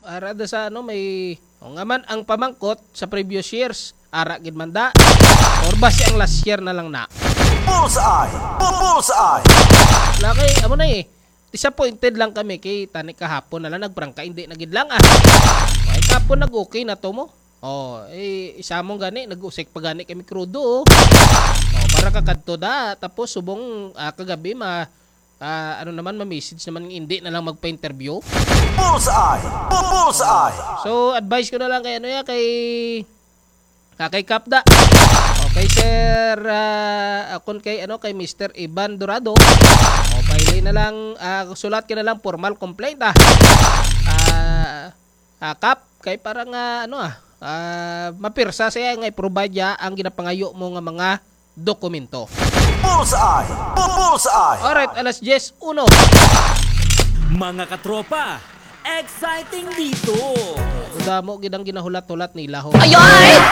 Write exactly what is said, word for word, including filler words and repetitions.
arada sa ano may o nga man ang pamangkot sa previous years ara gid manda or basi ang last year na lang na. Bullseye! Bullseye! Laki amo na eh. Disappointed lang kami kay tani kahapon na lang nagprangka hindi na gid lang ah. Ay kahapon nag-okay na to mo. Oh, eh isa mong gani nag-usik pa gani kami krudo. Oh, oh para kakadto da tapos subong ah, kagabi ma ah, ano naman ma-message naman hindi na lang magpa-interview. Bullseye! Bullseye! So advice ko na lang kay ano ya kay ah, kay Kapda. Okay sir uh, akon kay ano kay Mister Ivan Dorado. O paili na lang uh, sulat ka na lang formal complaint ah. Ah uh, Kap kay parang uh, ano ah uh, mapirsa siya nga i-provide ya ang ginapangayo mo nga mga dokumento. Bullseye! Bullseye! Alright, alas yes uno. Mga katropa, exciting dito! Damo gid ang ginahulat-hulat nila ho.